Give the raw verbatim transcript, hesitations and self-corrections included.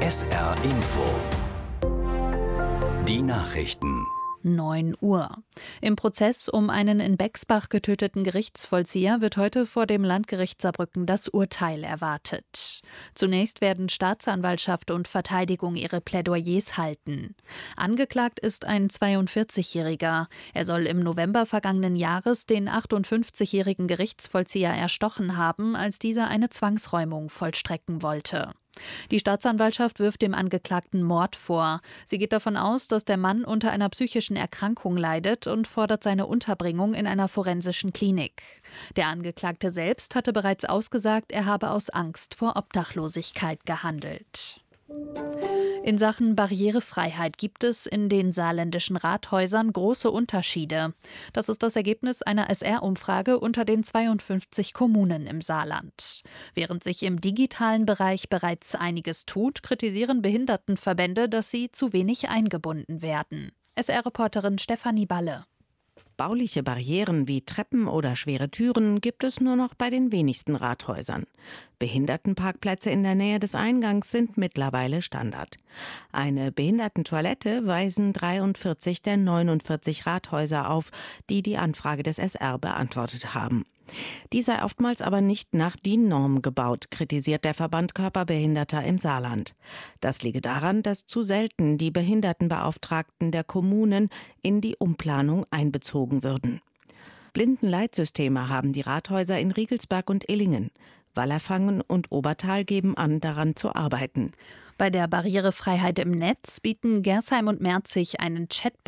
S R Info. Die Nachrichten. neun Uhr. Im Prozess um einen in Bexbach getöteten Gerichtsvollzieher wird heute vor dem Landgericht Saarbrücken das Urteil erwartet. Zunächst werden Staatsanwaltschaft und Verteidigung ihre Plädoyers halten. Angeklagt ist ein zweiundvierzigjähriger. Er soll im November vergangenen Jahres den achtundfünfzigjährigen Gerichtsvollzieher erstochen haben, als dieser eine Zwangsräumung vollstrecken wollte. Die Staatsanwaltschaft wirft dem Angeklagten Mord vor. Sie geht davon aus, dass der Mann unter einer psychischen Erkrankung leidet und fordert seine Unterbringung in einer forensischen Klinik. Der Angeklagte selbst hatte bereits ausgesagt, er habe aus Angst vor Obdachlosigkeit gehandelt. In Sachen Barrierefreiheit gibt es in den saarländischen Rathäusern große Unterschiede. Das ist das Ergebnis einer S R-Umfrage unter den zweiundfünfzig Kommunen im Saarland. Während sich im digitalen Bereich bereits einiges tut, kritisieren Behindertenverbände, dass sie zu wenig eingebunden werden. S R-Reporterin Stefanie Balle. Bauliche Barrieren wie Treppen oder schwere Türen gibt es nur noch bei den wenigsten Rathäusern. Behindertenparkplätze in der Nähe des Eingangs sind mittlerweile Standard. Eine Behindertentoilette weisen dreiundvierzig der neunundvierzig Rathäuser auf, die die Anfrage des S R beantwortet haben. Die sei oftmals aber nicht nach D I N-Norm gebaut, kritisiert der Verband Körperbehinderter im Saarland. Das liege daran, dass zu selten die Behindertenbeauftragten der Kommunen in die Umplanung einbezogen würden. Blindenleitsysteme haben die Rathäuser in Riegelsberg und Illingen. Wallerfangen und Obertal geben an, daran zu arbeiten. Bei der Barrierefreiheit im Netz bieten Gersheim und Merzig einen Chatbot